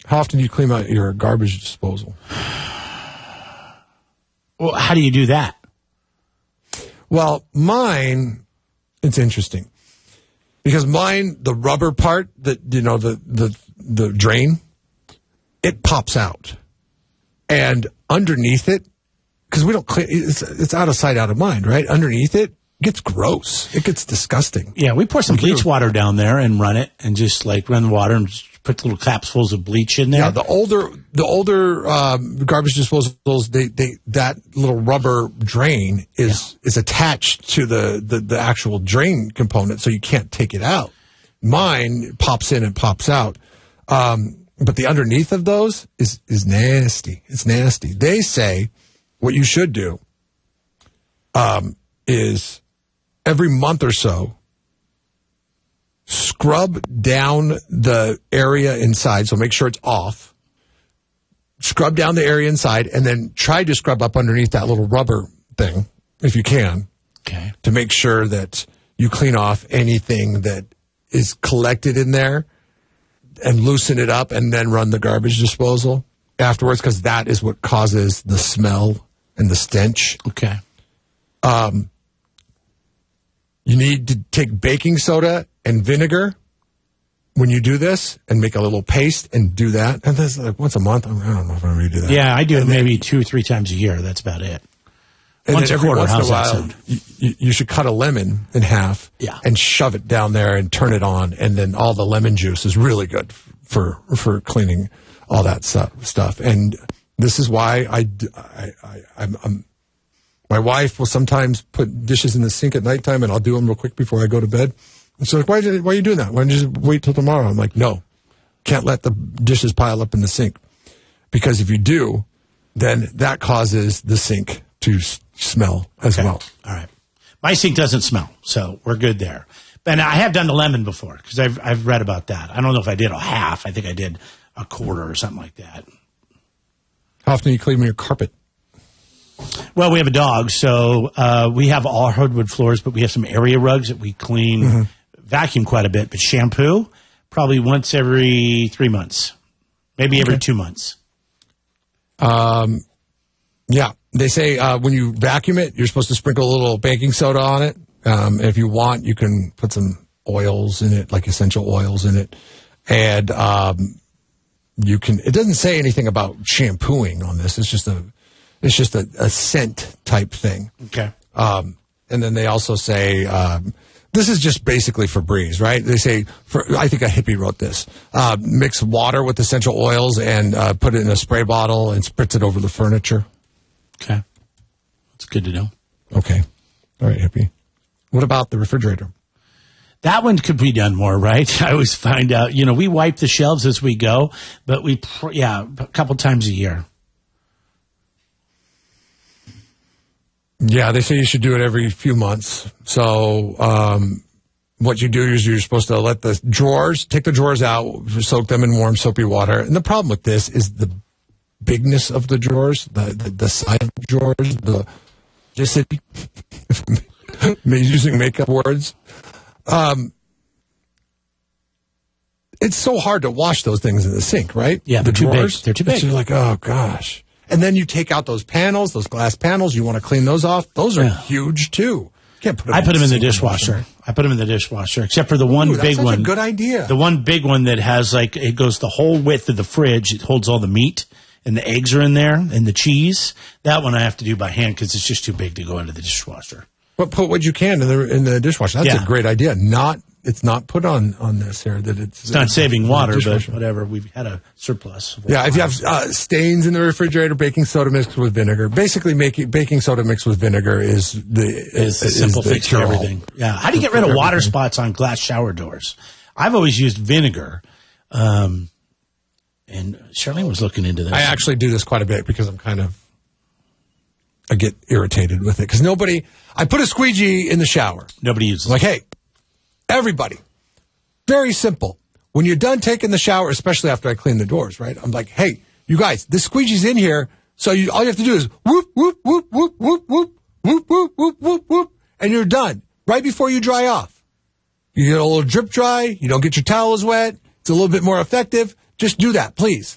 How often do you clean out your garbage disposal? Well, how do you do that? Well, mine, it's interesting. Because mine, the rubber part, the drain, it pops out. And underneath it, because we don't clean, it's out of sight, out of mind, right? Underneath it gets gross. It gets disgusting. Yeah, we pour some bleach water down there and run it and just like run the water and just put little capsules of bleach in there. Yeah, the older garbage disposals, that little rubber drain is attached to the actual drain component, so you can't take it out. Mine pops in and pops out. But the underneath of those is nasty. It's nasty. They say what you should do is every month or so, scrub down the area inside, so make sure it's off. Scrub down the area inside, and then try to scrub up underneath that little rubber thing, if you can, to make sure that you clean off anything that is collected in there and loosen it up, and then run the garbage disposal afterwards, because that is what causes the smell and the stench. Okay. You need to take baking soda and vinegar when you do this and make a little paste and do that. And that's like once a month. I don't know if I'm going to do that. Yeah, I do it maybe 2 or 3 times a year. That's about it. Once a quarter. Once in a while, you should cut a lemon in half and shove it down there and turn it on. And then all the lemon juice is really good for cleaning all that stuff. And this is why I'm my wife will sometimes put dishes in the sink at nighttime, and I'll do them real quick before I go to bed. And so, like, why are you doing that? Why don't you just wait till tomorrow? I'm like, no, can't let the dishes pile up in the sink. Because if you do, then that causes the sink to smell as well. All right. My sink doesn't smell, so we're good there. And I have done the lemon before, because I've read about that. I don't know if I did a half. I think I did a quarter or something like that. How often do you clean your carpet? Well, we have a dog, so we have all hardwood floors, but we have some area rugs that we clean, vacuum quite a bit. But shampoo, probably once every 3 months, maybe every 2 months. Yeah, they say when you vacuum it, you're supposed to sprinkle a little baking soda on it. If you want, you can put some oils in it, like essential oils in it. And you can. It doesn't say anything about shampooing on this. It's just a scent type thing. Okay. And then they also say, this is just basically Febreze, right? They say, I think a hippie wrote this, mix water with essential oils and put it in a spray bottle and spritz it over the furniture. Okay. That's good to know. Okay. All right, hippie. What about the refrigerator? That one could be done more, right? I always find out, we wipe the shelves as we go, but a couple times a year. Yeah, they say you should do it every few months. So what you do is you're supposed to take the drawers out, soak them in warm soapy water. And the problem with this is the bigness of the drawers, the size of the drawers, using makeup words. It's so hard to wash those things in the sink, right? Yeah, the drawers. They're too big. You're like, oh gosh. And then you take out those panels, those glass panels. You want to clean those off. Those are huge too. Can't put them. I put them in the dishwasher. Except for the one big one. That's a good idea. The one big one that has it goes the whole width of the fridge. It holds all the meat and the eggs are in there and the cheese. That one I have to do by hand because it's just too big to go into the dishwasher. But put what you can in the dishwasher. That's a great idea. It's not put on this here that it's not saving water, but whatever. We've had a surplus. Yeah, if you have stains in the refrigerator, baking soda mixed with vinegar. Basically, baking soda mixed with vinegar is the simple fix for everything. Yeah. How do you get rid of water spots on glass shower doors? I've always used vinegar. And Charlene was looking into that. I actually do this quite a bit because I get irritated with it because I put a squeegee in the shower. Nobody uses it. Like, hey, everybody, very simple. When you're done taking the shower, especially after I clean the doors, right? I'm like, hey, you guys, this squeegee's in here. So all you have to do is whoop, whoop, whoop, whoop, whoop, whoop, whoop, whoop, whoop, whoop, whoop, and you're done right before you dry off. You get a little drip dry. You don't get your towels wet. It's a little bit more effective. Just do that, please.